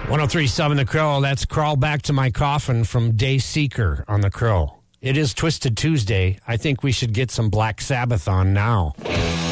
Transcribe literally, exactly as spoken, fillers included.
one oh three point seven The Crow. That's Crawl Back to My Coffin from Dayseeker on The Crow. It is Twisted Tuesday. I think we should get some Black Sabbath on now.